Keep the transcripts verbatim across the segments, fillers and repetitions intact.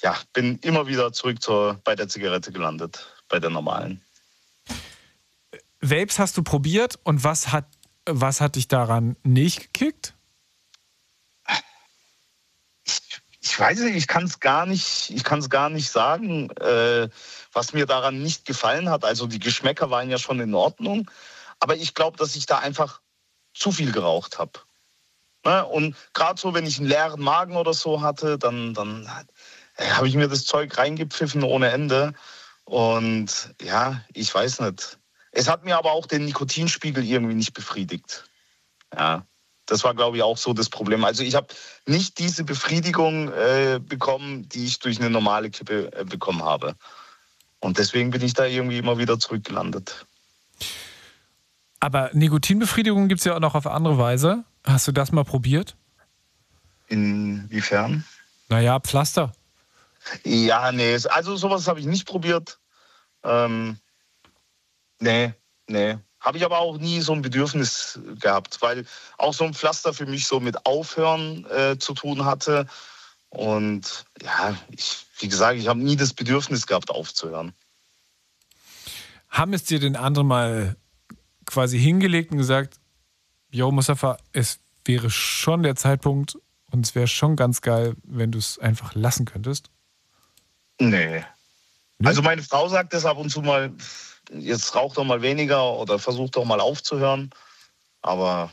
ja, bin immer wieder zurück zur, bei der Zigarette gelandet, bei der normalen. Vapes hast du probiert und was hat, was hat dich daran nicht gekickt? Ich, ich weiß nicht, ich kann es gar nicht, ich kann es gar nicht sagen, äh, was mir daran nicht gefallen hat. Also die Geschmäcker waren ja schon in Ordnung, aber ich glaube, dass ich da einfach zu viel geraucht habe. Ne? Und gerade so, wenn ich einen leeren Magen oder so hatte, dann, dann äh, habe ich mir das Zeug reingepfiffen ohne Ende. Und ja, ich weiß nicht. Es hat mir aber auch den Nikotinspiegel irgendwie nicht befriedigt. Ja, das war, glaube ich, auch so das Problem. Also ich habe nicht diese Befriedigung äh, bekommen, die ich durch eine normale Kippe äh, bekommen habe. Und deswegen bin ich da irgendwie immer wieder zurückgelandet. Aber Nikotinbefriedigung gibt es ja auch noch auf andere Weise. Hast du das mal probiert? Inwiefern? Naja, Pflaster. Ja, nee, also sowas habe ich nicht probiert. Ähm, nee, nee. Habe ich aber auch nie so ein Bedürfnis gehabt, weil auch so ein Pflaster für mich so mit Aufhören äh, zu tun hatte. Und ja, ich, wie gesagt, ich habe nie das Bedürfnis gehabt, aufzuhören. Haben es dir den anderen mal quasi hingelegt und gesagt, Jo, Mustafa, es wäre schon der Zeitpunkt und es wäre schon ganz geil, wenn du es einfach lassen könntest? Nee. Nee? Also meine Frau sagt das ab und zu mal, jetzt rauch doch mal weniger oder versuch doch mal aufzuhören. Aber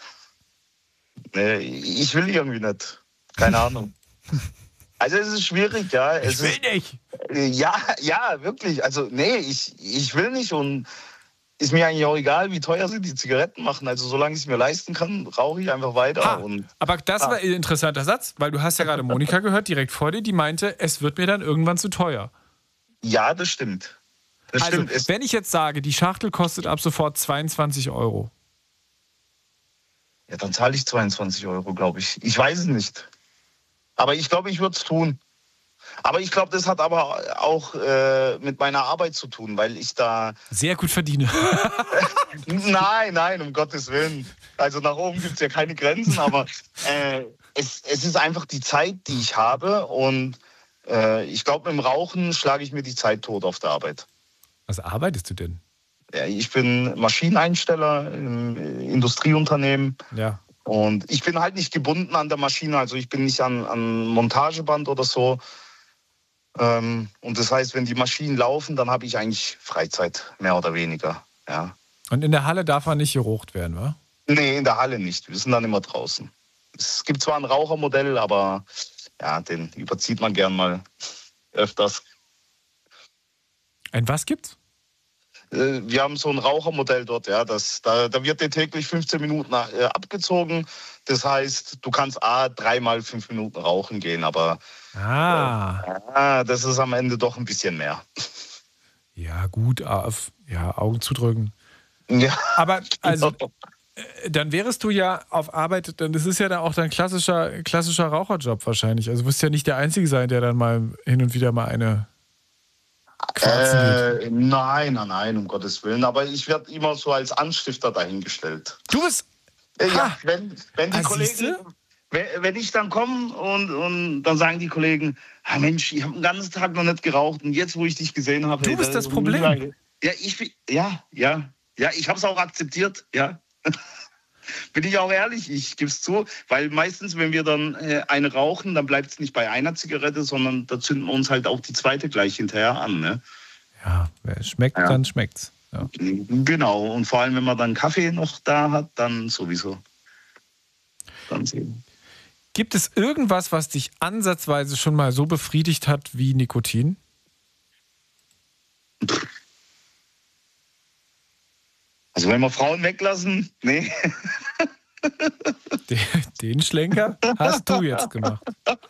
nee, ich will irgendwie nicht. Keine Ahnung. Also es ist schwierig, ja. Es Ich will ist, nicht. ja, ja, wirklich. Also nee, ich, ich will nicht und ist mir eigentlich auch egal, wie teuer sie die Zigaretten machen. Also solange ich es mir leisten kann, rauche ich einfach weiter. Ha, Und, aber das ah. war ein interessanter Satz, weil du hast ja gerade Monika gehört, direkt vor dir, die meinte, es wird mir dann irgendwann zu teuer. Ja, das stimmt. Das Also, stimmt. Es, wenn ich jetzt sage, die Schachtel kostet ab sofort zweiundzwanzig Euro. ja, dann zahle ich zweiundzwanzig Euro, glaube ich. Ich weiß es nicht. Aber ich glaube, ich würde es tun. Aber ich glaube, das hat aber auch äh, mit meiner Arbeit zu tun, weil ich da... Sehr gut verdiene. Nein, nein, um Gottes Willen. Also nach oben gibt es ja keine Grenzen, aber äh, es, es ist einfach die Zeit, die ich habe. Und äh, ich glaube, mit dem Rauchen schlage ich mir die Zeit tot auf der Arbeit. Was arbeitest du denn? Ja, ich bin Maschineneinsteller im Industrieunternehmen. Ja. Und ich bin halt nicht gebunden an der Maschine, also ich bin nicht an, an Montageband oder so. Ähm, und das heißt, wenn die Maschinen laufen, dann habe ich eigentlich Freizeit, mehr oder weniger. Ja. Und in der Halle darf man nicht geraucht werden, wa? Nee, in der Halle nicht. Wir sind dann immer draußen. Es gibt zwar ein Rauchermodell, aber ja, den überzieht man gern mal öfters. Ein was gibt's? Wir haben so ein Rauchermodell dort, ja. Das, da, da wird dir täglich fünfzehn Minuten äh, abgezogen. Das heißt, du kannst A, dreimal fünf Minuten rauchen gehen, aber Ah. äh, das ist am Ende doch ein bisschen mehr. Ja, gut, auf, ja, Augen zudrücken. Ja, Aber also, genau. äh, dann wärest du ja auf Arbeit, dann das ist ja dann auch dein klassischer, klassischer Raucherjob wahrscheinlich. Also du wirst ja nicht der Einzige sein, der dann mal hin und wieder mal eine quarzen geht. Äh, nein, nein, nein, um Gottes Willen. Aber ich werde immer so als Anstifter dahingestellt. Du bist. Äh, Ha. ja, wenn, wenn die Ah, Kollegen, siehste? wenn, wenn ich dann komme und, und dann sagen die Kollegen, ah Mensch, ich habe den ganzen Tag noch nicht geraucht und jetzt, wo ich dich gesehen habe, Du hey, bist da- das Problem. Ja, ich bin- ja, ja, ja, ich habe es auch akzeptiert, ja. Bin ich auch ehrlich, ich gebe es zu, weil meistens, wenn wir dann äh, eine rauchen, dann bleibt es nicht bei einer Zigarette, sondern da zünden wir uns halt auch die zweite gleich hinterher an, ne? Ja, wer es schmeckt, Ja. dann schmeckt's. Ja. Genau, und vor allem, wenn man dann Kaffee noch da hat, dann sowieso. Dann sehen. Gibt es irgendwas, was dich ansatzweise schon mal so befriedigt hat wie Nikotin? Also wenn wir Frauen weglassen, nee. Den, den Schlenker hast du jetzt gemacht.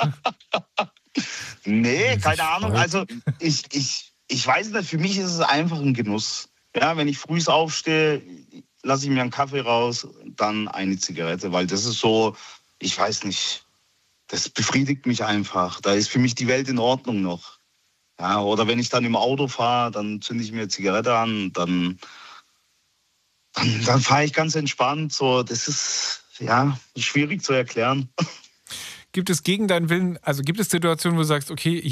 Nee, Wie keine sich Ahnung. freut. Also ich, ich, ich weiß nicht, für mich ist es einfach ein Genuss. Ja, wenn ich früh aufstehe, lasse ich mir einen Kaffee raus, dann eine Zigarette, weil das ist so, ich weiß nicht, das befriedigt mich einfach. Da ist für mich die Welt in Ordnung noch. Ja, oder wenn ich dann im Auto fahre, dann zünde ich mir eine Zigarette an, dann, dann, dann fahre ich ganz entspannt. So, das ist ja schwierig zu erklären. Gibt es gegen deinen Willen, also gibt es Situationen, wo du sagst, okay,